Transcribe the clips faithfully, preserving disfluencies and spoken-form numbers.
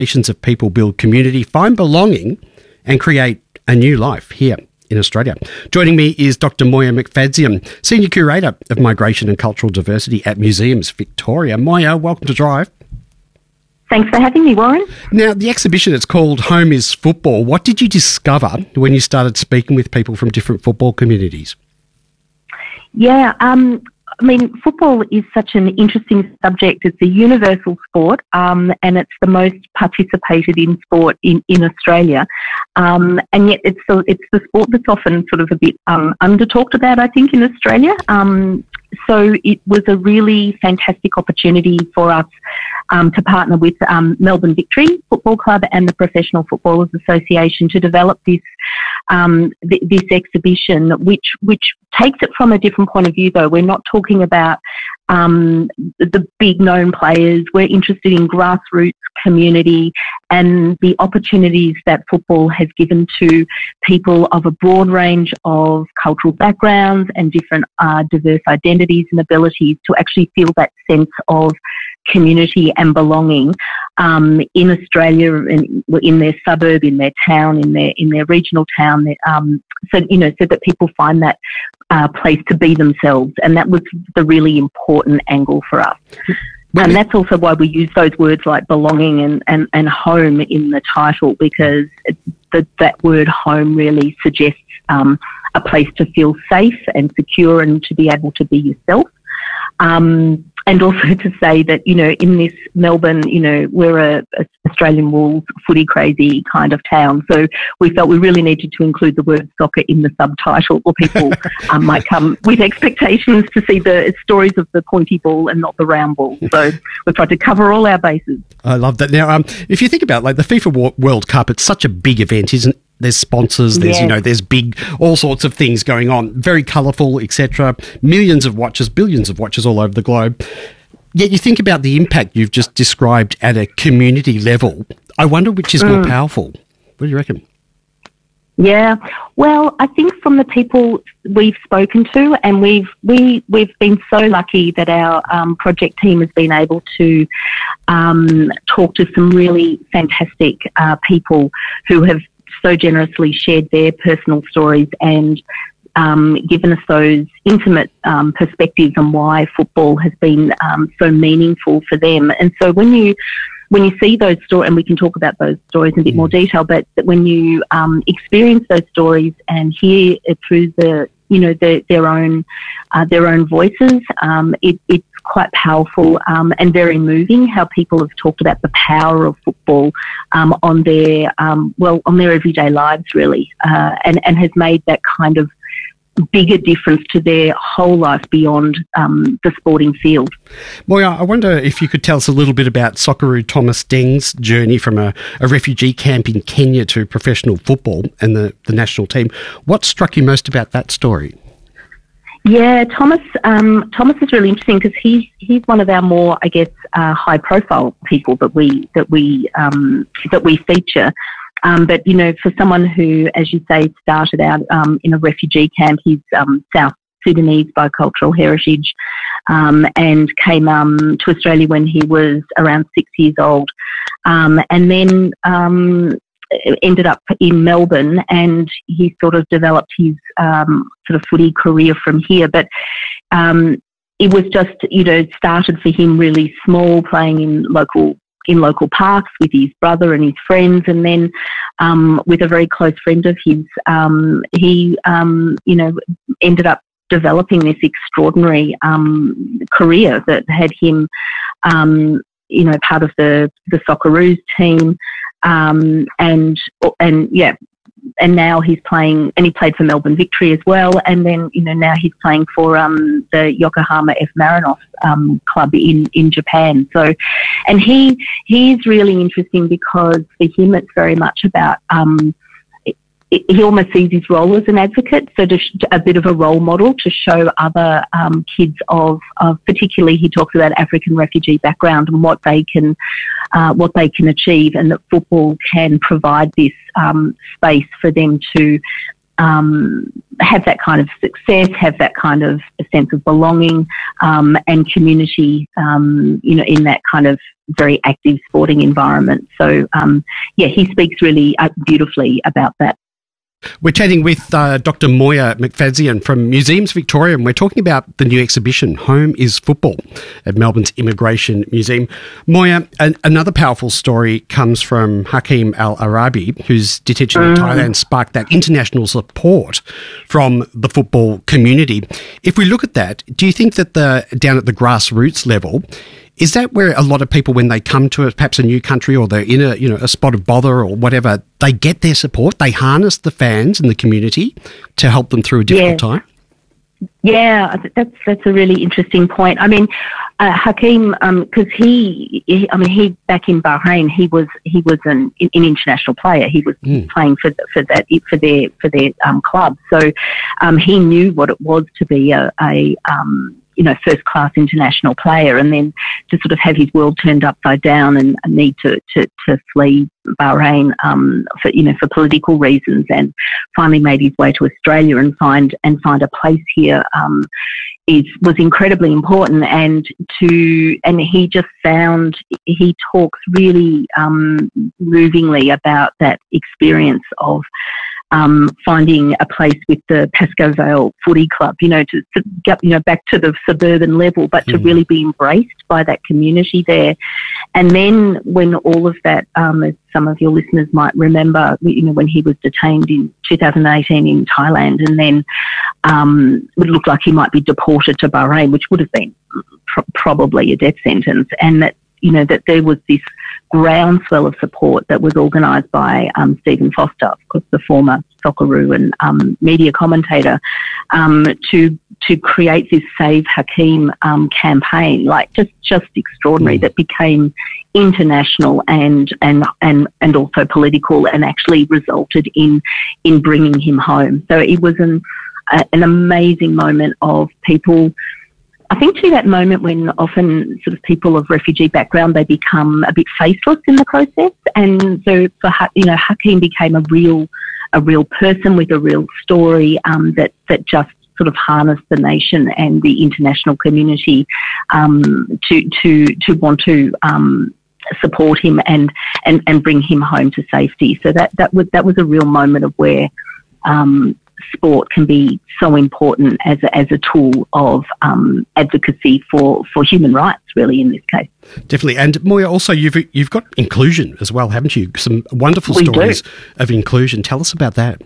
Generations of people build community, find belonging and create a new life here in Australia. Joining me is Doctor Moya McFadzean, Senior Curator of Migration and Cultural Diversity at Museums Victoria. Moya, welcome to Drive. Thanks for having me, Warren. Now, the exhibition, it's called Home is Football. What did you discover when you started speaking with people from different football communities? Yeah, um, I mean, football is such an interesting subject. It's a universal sport, um, and it's the most participated in sport in, in Australia. Um, and yet it's the, it's the sport that's often sort of a bit um, under-talked about, I think, in Australia. Um, so it was a really fantastic opportunity for us Um, to partner with um, Melbourne Victory Football Club and the Professional Footballers Association to develop this um, th- this exhibition, which which takes it from a different point of view. Though we're not talking about um, the big known players. We're interested in grassroots community and the opportunities that football has given to people of a broad range of cultural backgrounds and different uh, diverse identities and abilities to actually feel that sense of community and belonging um, in Australia, in, in their suburb, in their town, in their in their regional town. Um, so you know, so that people find that uh, place to be themselves, and that was the really important angle for us. And that's also why we use those words like belonging and, and, and home in the title, because it, the, that word home really suggests um, a place to feel safe and secure and to be able to be yourself. Um, and also to say that, you know, in this Melbourne, you know, we're a, a Australian rules footy crazy kind of town. So we felt we really needed to include the word soccer in the subtitle, or people um, might come with expectations to see the stories of the pointy ball and not the round ball. So we've tried to cover all our bases. I love that. Now, um, if you think about like the FIFA World Cup, it's such a big event, isn't it? There's sponsors, there's, yes. you know, there's big, all sorts of things going on, very colourful, et cetera. Millions of watchers, billions of watchers all over the globe. Yet you think about the impact you've just described at a community level. I wonder which is mm. more powerful. What do you reckon? Yeah, well, I think from the people we've spoken to, and we've we we've been so lucky that our um, project team has been able to um, talk to some really fantastic uh, people who have so generously shared their personal stories and um, given us those intimate um, perspectives on why football has been um, so meaningful for them. And so when you when you see those stories, and we can talk about those stories in a bit more detail, but when you um, experience those stories and hear it through the you know the, their own uh, their own voices, um, it, it's quite powerful um, and very moving how people have talked about the power of football um, on their um, well on their everyday lives really, uh, and and has made that kind of bigger difference to their whole life beyond um, the sporting field. Moya, I wonder if you could tell us a little bit about Socceroo Thomas Deng's journey from a, a refugee camp in Kenya to professional football and the, the national team. What struck you most about that story? Yeah, Thomas. Um, Thomas is really interesting because he's he's one of our more, I guess, uh, high-profile people that we that we um, that we feature. Um, but you know, for someone who, as you say, started out um, in a refugee camp, he's um, South Sudanese by cultural heritage, um, and came um, to Australia when he was around six years old, um, and then. Um, ended up in Melbourne, and he sort of developed his um, sort of footy career from here. But um, it was just, you know, started for him really small, playing in local in local parks with his brother and his friends, and then um, with a very close friend of his, um, he, um, you know, ended up developing this extraordinary um, career that had him, um, you know, part of the the Socceroos team. Um, and, and yeah, and now he's playing, and he played for Melbourne Victory as well. And then, you know, now he's playing for, um, the Yokohama F. Marinos, um, club in, in Japan. So, and he, he's really interesting because for him, it's very much about, um, he almost sees his role as an advocate, so to sh- a bit of a role model to show other um, kids of, of, particularly he talks about African refugee background and what they can, uh, what they can achieve, and that football can provide this um, space for them to um, have that kind of success, have that kind of a sense of belonging um, and community, um, you know, in that kind of very active sporting environment. So, um, yeah, he speaks really uh, beautifully about that. We're chatting with uh, Doctor Moya McFadzean from Museums Victoria, and we're talking about the new exhibition, Home is Football, at Melbourne's Immigration Museum. Moya, an- another powerful story comes from Hakeem Al-Arabi, whose detention in Thailand sparked that international support from the football community. If we look at that, do you think that the down at the grassroots level, is that where a lot of people, when they come to a, perhaps a new country, or they're in a you know a spot of bother or whatever, they get their support, they harness the fans and the community to help them through a difficult yeah. time? Yeah, that's that's a really interesting point. I mean, uh, Hakeem, because um, he, he, I mean, he back in Bahrain, he was he was an, an international player. He was mm. playing for for that for their for their um, club, so um, he knew what it was to be a, a um, you know, first-class international player, and then to sort of have his world turned upside down and a need to, to, to flee Bahrain um, for, you know, for political reasons, and finally made his way to Australia and find and find a place here um, is was incredibly important. And to and he just found he talks really um, movingly about that experience of Um, finding a place with the Pascoe Vale Footy Club, you know, to, to get, you know, back to the suburban level, but to mm. really be embraced by that community there. And then when all of that, um, as some of your listeners might remember, you know, when he was detained in two thousand eighteen in Thailand, and then um, it looked like he might be deported to Bahrain, which would have been pr- probably a death sentence, and that, you know, that there was this groundswell of support that was organised by um, Stephen Foster, of course, the former Socceroo and um, media commentator, um, to to create this Save Hakeem um, campaign, like just just extraordinary, that became international and and and and also political, and actually resulted in in bringing him home. So it was an a, an amazing moment of people. I think to that moment when often sort of people of refugee background, they become a bit faceless in the process. And so for, you know, Hakeem became a real, a real person with a real story um, that, that just sort of harnessed the nation and the international community um, to, to, to want to um, support him and, and, and bring him home to safety. So that, that was, that was a real moment of where, um, sport can be so important as a, as a tool of um, advocacy for, for human rights, really, in this case. Definitely. And Moya, also you've you've got inclusion as well, haven't you? Some wonderful we stories do. of inclusion. Tell us about that.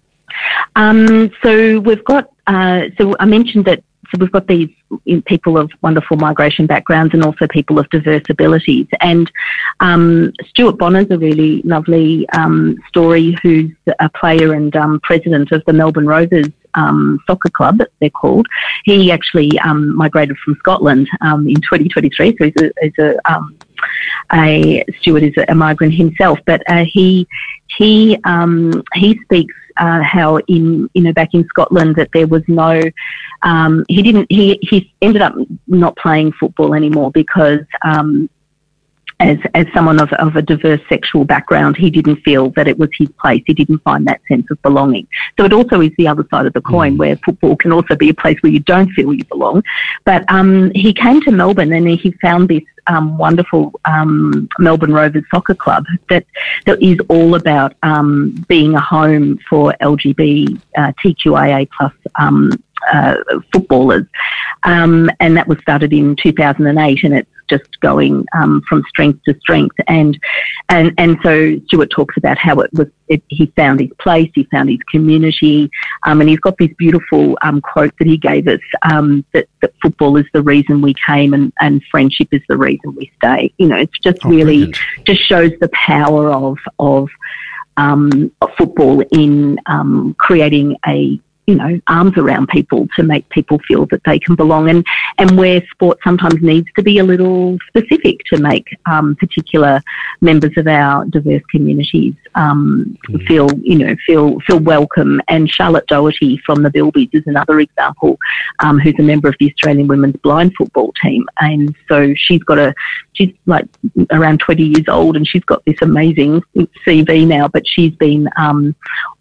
Um, so we've got, uh, so I mentioned that, so we've got these people of wonderful migration backgrounds and also people of diverse abilities. And um, Stuart Bonner's a really lovely um, story, who's a player and um, president of the Melbourne Rovers um, soccer club, they're called. He actually um, migrated from Scotland um, in twenty twenty-three, so he's a, he's a, um, a Stuart is a migrant himself, but uh, he he um, he speaks uh, how in you know back in Scotland that there was no um, he didn't he he ended up not playing football anymore because um, as as someone of, of a diverse sexual background, he didn't feel that it was his place. He didn't find that sense of belonging. So it also is the other side of the coin, mm. where football can also be a place where you don't feel you belong. But um, he came to Melbourne and he found this um, wonderful um, Melbourne Rovers soccer club that, that is all about um, being a home for L G B T Q I A plus um, uh, footballers. Um, and that was started in two thousand eight, and it's just going um, from strength to strength. And and and so Stuart talks about how it was. It, he found his place, he found his community, um, and he's got this beautiful um, quote that he gave us that, that football is the reason we came, and, and friendship is the reason we stay. You know, it's just oh, really brilliant. Just shows the power of of, um, of football in um, creating a you know, arms around people to make people feel that they can belong, and, and where sport sometimes needs to be a little specific to make um, particular members of our diverse communities um, mm. feel, you know, feel feel welcome. And Charlotte Doherty from the Bilbies is another example, um, who's a member of the Australian women's blind football team, and so she's got a, she's like around twenty years old, and she's got this amazing C V now, but she's been um,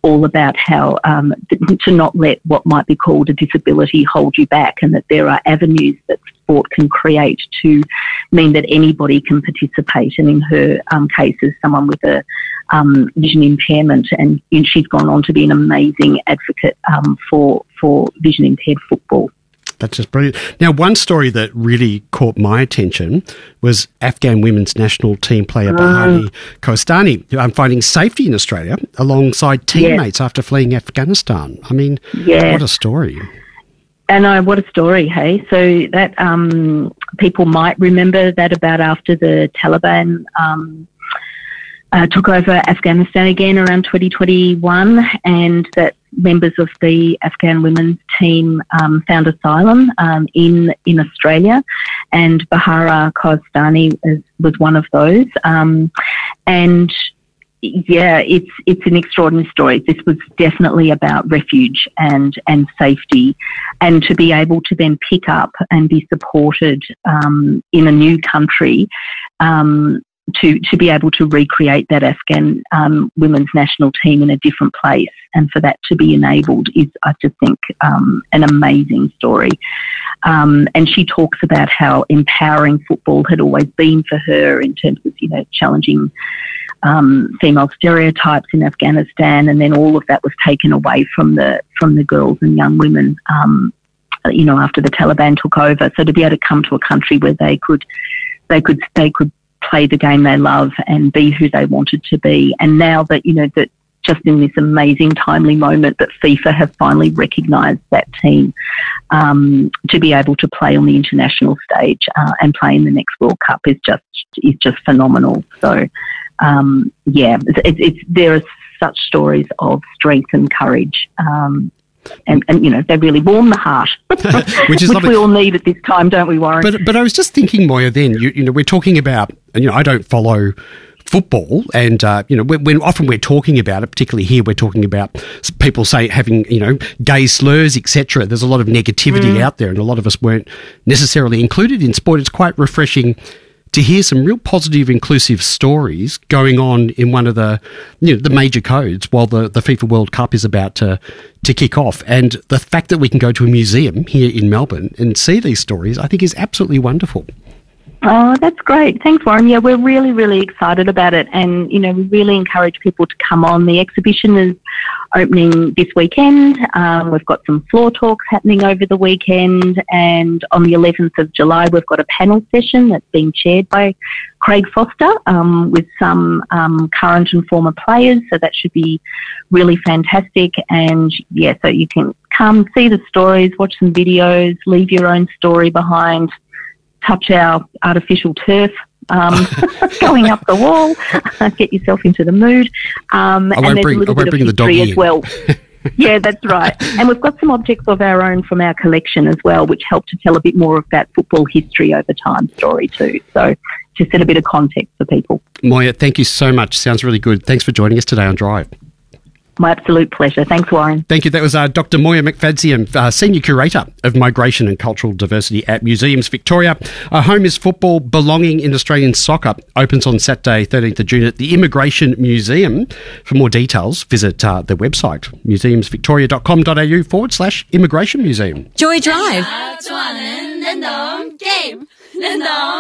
all about how um, to not let what might be called a disability hold you back, and that there are avenues that sport can create to mean that anybody can participate. And in her um, case, as someone with a um, vision impairment, and, and she's gone on to be an amazing advocate um, for for vision impaired football. That's just brilliant. Now, one story that really caught my attention was Afghan women's national team player Bahari Koestani, who I'm finding safety in Australia alongside teammates yes. after fleeing Afghanistan. I mean, yes. what a story. I know, what a story, hey? So that um, people might remember that about after the Taliban um, uh, took over Afghanistan again around twenty twenty-one, and that members of the Afghan women's team um, found asylum um, in in Australia, and Bahari Koestani is, was one of those. Um, and yeah, it's it's an extraordinary story. This was definitely about refuge and and safety, and to be able to then pick up and be supported um, in a new country. Um, to to be able to recreate that Afghan um, women's national team in a different place, and for that to be enabled is, I just think, um, an amazing story. Um, and she talks about how empowering football had always been for her in terms of, you know, challenging um, female stereotypes in Afghanistan, and then all of that was taken away from the from the girls and young women, um, you know, after the Taliban took over. So to be able to come to a country where they could, they could, they could. play the game they love and be who they wanted to be. And now that, you know, that just in this amazing timely moment that FIFA have finally recognised that team um, to be able to play on the international stage uh, and play in the next World Cup is just is just phenomenal. So, um, yeah, it's, it's, there are such stories of strength and courage. Um, And, and, you know, they really warm the heart, which, is which we all need at this time, don't we, Warren? But but I was just thinking, Moya, then, you, you know, we're talking about, and, you know, I don't follow football, and, uh, you know, when, when often we're talking about it, particularly here, we're talking about people say having, you know, gay slurs, et cetera. There's a lot of negativity mm. out there, and a lot of us weren't necessarily included in sport. It's quite refreshing to hear some real positive, inclusive stories going on in one of the, you know, the major codes while the, the FIFA World Cup is about to to kick off. And the fact that we can go to a museum here in Melbourne and see these stories, I think, is absolutely wonderful. Oh, that's great. Thanks, Warren. Yeah, we're really, really excited about it. And, you know, we really encourage people to come on. The exhibition is opening this weekend. Um, we've got some floor talks happening over the weekend. And on the eleventh of July, we've got a panel session that's being chaired by Craig Foster um, with some um, current and former players. So that should be really fantastic. And, yeah, so you can come, see the stories, watch some videos, leave your own story behind, touch our artificial turf um, going up the wall, get yourself into the mood. Um, I won't and there's bring, a little I won't bit bring of the dog history as in. well. Yeah, that's right. And we've got some objects of our own from our collection as well, which help to tell a bit more of that football history over time story too. So to set a bit of context for people. Moya, thank you so much. Sounds really good. Thanks for joining us today on Drive. My absolute pleasure. Thanks, Warren. Thank you. That was uh, Doctor Moya McFadzean, uh, Senior Curator of Migration and Cultural Diversity at Museums Victoria. Uh, Home is Football, Belonging in Australian Soccer opens on Saturday, thirteenth of June at the Immigration Museum. For more details, visit uh, their website, museumsvictoria.com.au forward slash immigration museum. Joy Drive.